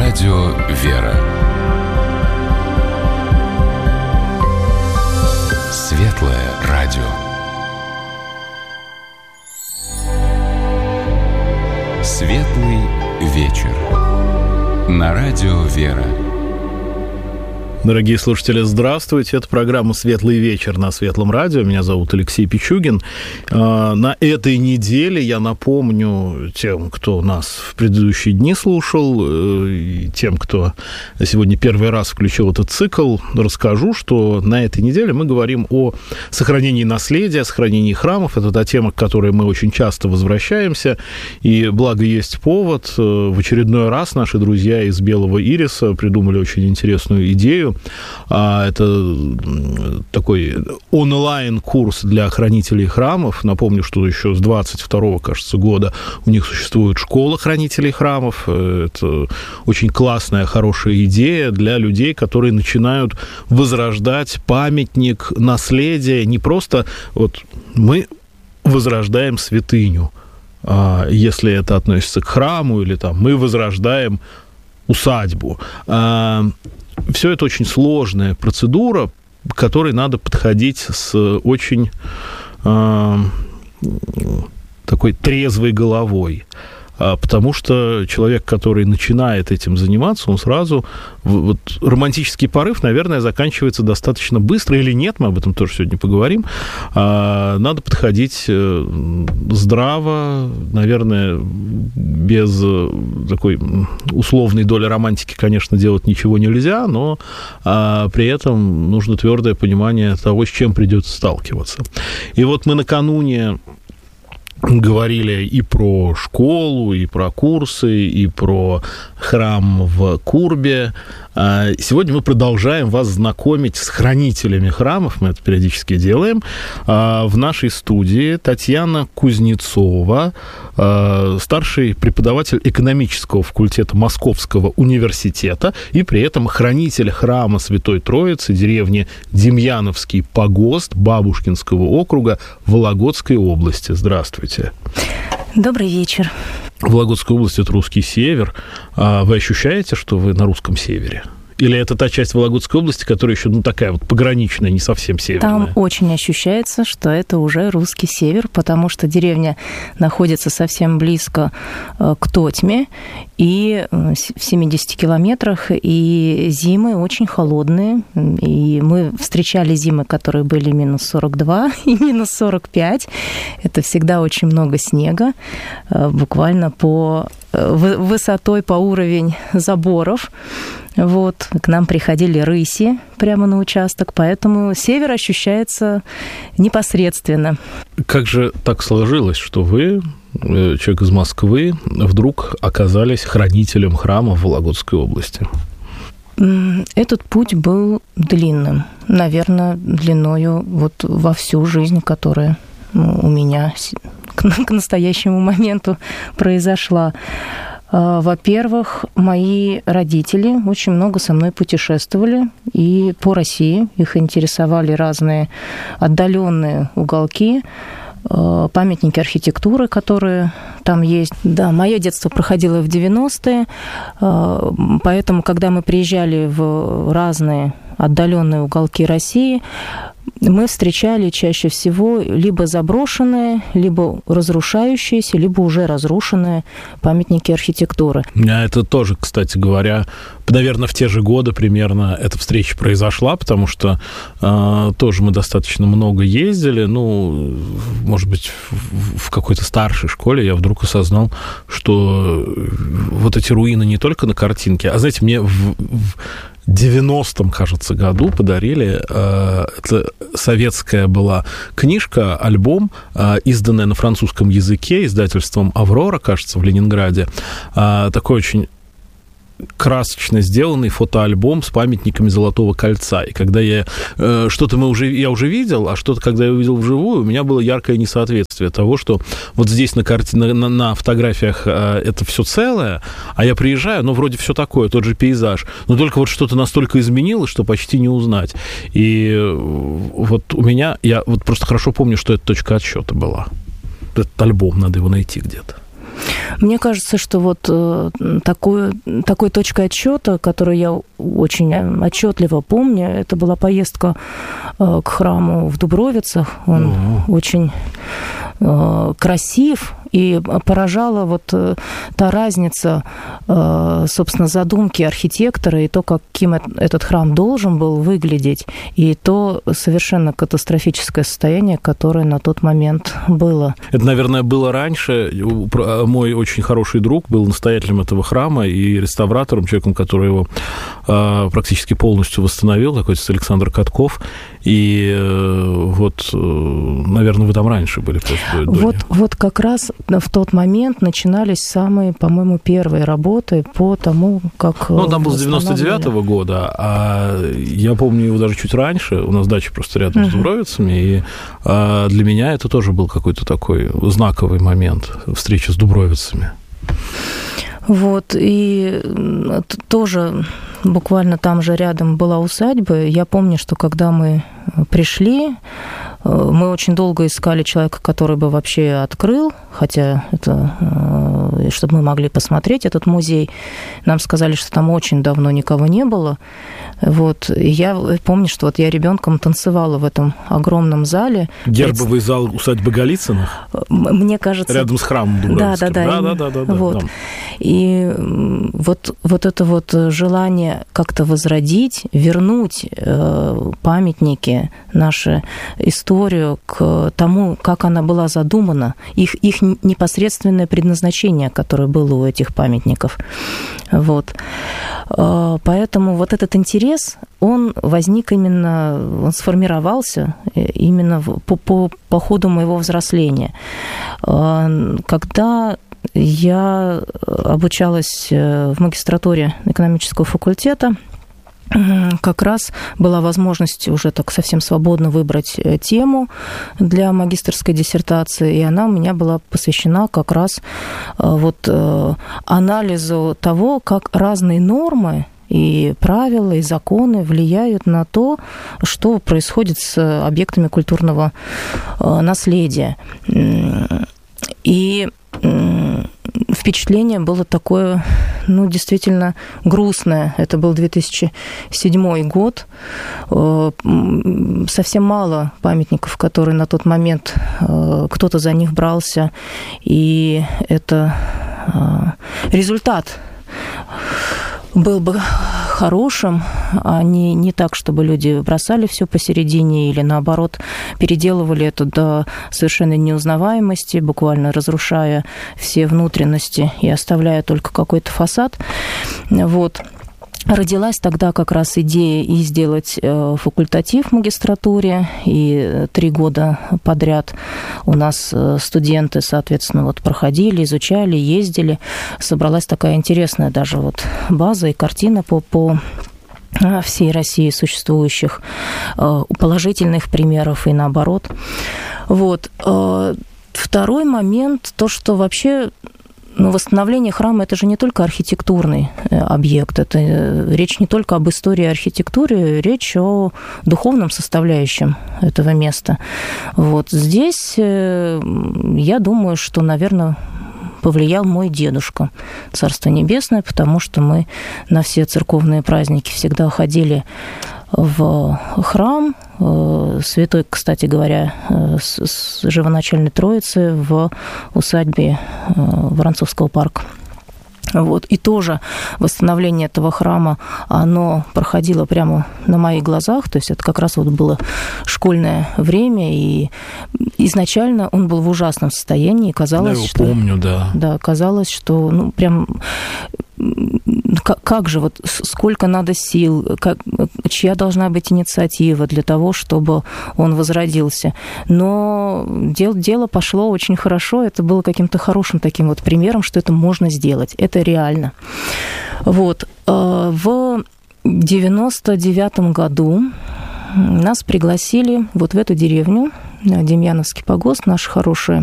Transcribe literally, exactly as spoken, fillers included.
Радио «Вера». Светлое радио. Светлый вечер. На радио «Вера». Дорогие слушатели, здравствуйте. Это программа «Светлый вечер» на Светлом радио. Меня зовут Алексей Пичугин. На этой неделе, я напомню тем, кто нас в предыдущие дни слушал, и тем, кто сегодня первый раз включил этот цикл, расскажу, что на этой неделе мы говорим о сохранении наследия, сохранении храмов. Это та тема, к которой мы очень часто возвращаемся. И благо есть повод. В очередной раз наши друзья из Белого Ириса придумали очень интересную идею. Это такой онлайн-курс для хранителей храмов. Напомню, что еще с двадцать второго, кажется, года у них существует школа хранителей храмов. Это очень классная, хорошая идея для людей, которые начинают возрождать памятник наследия. Не просто вот мы возрождаем святыню, если это относится к храму, или там мы возрождаем усадьбу. Все это очень сложная процедура, к которой надо подходить с очень э, такой трезвой головой. Потому что человек, который начинает этим заниматься, он сразу... Вот, романтический порыв, наверное, заканчивается достаточно быстро. Или нет, мы об этом тоже сегодня поговорим. Надо подходить здраво, наверное, без такой условной доли романтики, конечно, делать ничего нельзя, но при этом нужно твердое понимание того, с чем придется сталкиваться. И вот мы накануне говорили и про школу, и про курсы, и про храм в Курбе. Сегодня мы продолжаем вас знакомить с хранителями храмов, мы это периодически делаем. В нашей студии Татьяна Кузнецова, старший преподаватель экономического факультета Московского университета и при этом хранитель храма Святой Троицы, деревни Демьяновский погост Бабушкинского округа Вологодской области. Здравствуйте. Добрый вечер. Вологодская область – это русский север. А вы ощущаете, что вы на русском севере? Или это та часть Вологодской области, которая еще, ну, такая вот пограничная, не совсем северная? Там очень ощущается, что это уже русский север, потому что деревня находится совсем близко к Тотьме, и в семидесяти километрах, и зимы очень холодные. И мы встречали зимы, которые были минус сорок два и минус сорок пять. Это всегда очень много снега, буквально по высотой, по уровень заборов. Вот, к нам приходили рыси прямо на участок, поэтому север ощущается непосредственно. Как же так сложилось, что вы, человек из Москвы, вдруг оказались хранителем храма в Вологодской области? Этот путь был длинным, наверное, длиною вот во всю жизнь, которая у меня к настоящему моменту произошла. Во-первых, мои родители очень много со мной путешествовали и по России. Их интересовали разные отдаленные уголки, памятники архитектуры, которые там есть. Да, мое детство проходило в девяностые, поэтому, когда мы приезжали в разные отдаленные уголки России, мы встречали чаще всего либо заброшенные, либо разрушающиеся, либо уже разрушенные памятники архитектуры. У меня это тоже, кстати говоря, наверное, в те же годы примерно эта встреча произошла, потому что э, тоже мы достаточно много ездили. Ну, может быть, в, в какой-то старшей школе я вдруг осознал, что вот эти руины не только на картинке, а, знаете, мне в, в девяностом, кажется, году подарили, э, это советская была книжка, альбом, э, изданная на французском языке издательством «Аврора», кажется, в Ленинграде. Э, такой очень красочно сделанный фотоальбом с памятниками Золотого кольца. И когда я... Э, что-то мы уже, я уже видел, а что-то, когда я увидел вживую, у меня было яркое несоответствие того, что вот здесь на, карте, на, на, на фотографиях э, это все целое, а я приезжаю, ну, вроде все такое, тот же пейзаж, но только вот что-то настолько изменилось, что почти не узнать. И вот у меня... Я вот просто хорошо помню, что это точка отсчета была. Этот альбом, надо его найти где-то. Мне кажется, что вот такой, такой точкой отсчета, которую я очень отчетливо помню, это была поездка к храму в Дубровицах. Он mm-hmm. очень красив, и поражала вот та разница, собственно, задумки архитектора и то, каким этот храм должен был выглядеть, и то совершенно катастрофическое состояние, которое на тот момент было. Это, наверное, было раньше. Мой очень хороший друг был настоятелем этого храма и реставратором, человеком, который его практически полностью восстановил, такой Александр Катков. И вот, наверное, вы там раньше были. Вот, вот как раз в тот момент начинались самые, по-моему, первые работы по тому, как... Ну, там был с девяносто девятого года, а я помню его даже чуть раньше. У нас дача просто рядом uh-huh. с Дубровицами, и для меня это тоже был какой-то такой знаковый момент встречи с Дубровицами. Вот, и тоже буквально там же рядом была усадьба. Я помню, что когда мы пришли, мы очень долго искали человека, который бы вообще открыл, хотя это, чтобы мы могли посмотреть этот музей. Нам сказали, что там очень давно никого не было. Вот. И я помню, что вот я ребенком танцевала в этом огромном зале. Гербовый зал усадьбы Голицыных? Мне кажется... Рядом с храмом Дубровицким. Да, да, да. да, да, да, вот. да. И вот, вот это вот желание как-то возродить, вернуть памятники, нашу историю к тому, как она была задумана, их, их непосредственное предназначение, которое было у этих памятников. Вот. Поэтому вот этот интерес, он возник именно, он сформировался именно по, по, по ходу моего взросления. Когда я обучалась в магистратуре экономического факультета, как раз была возможность уже так совсем свободно выбрать тему для магистерской диссертации, и она у меня была посвящена как раз вот анализу того, как разные нормы и правила, и законы влияют на то, что происходит с объектами культурного наследия. И впечатление было такое, ну, действительно грустное. Это был две тысячи седьмой год. Совсем мало памятников, которые на тот момент кто-то за них брался. И это результат был бы хорошим, а не, не так, чтобы люди бросали все посередине или, наоборот, переделывали это до совершенной неузнаваемости, буквально разрушая все внутренности и оставляя только какой-то фасад. Вот. Родилась тогда как раз идея и сделать факультатив в магистратуре, и три года подряд у нас студенты, соответственно, вот проходили, изучали, ездили. Собралась такая интересная даже вот база и картина по, по всей России существующих положительных примеров и наоборот. Вот. Второй момент, то, что вообще... Но восстановление храма – это же не только архитектурный объект, это речь не только об истории архитектуры, речь о духовном составляющем этого места. Вот здесь я думаю, что, наверное, повлиял мой дедушка, Царство Небесное, потому что мы на все церковные праздники всегда ходили в храм святой, кстати говоря, с Живоначальной Троицы в усадьбе Воронцовского парка. Вот. И тоже восстановление этого храма, оно проходило прямо на моих глазах, то есть это как раз вот было школьное время, и изначально он был в ужасном состоянии, казалось, я его что... помню, да. Да, казалось, что, ну, прям... Как, как же, вот сколько надо сил, как, чья должна быть инициатива для того, чтобы он возродился. Но дело, дело пошло очень хорошо, это было каким-то хорошим таким вот примером, что это можно сделать, это реально. Вот. В девяносто девятом году нас пригласили вот в эту деревню, Демьяновский погост, наша хорошая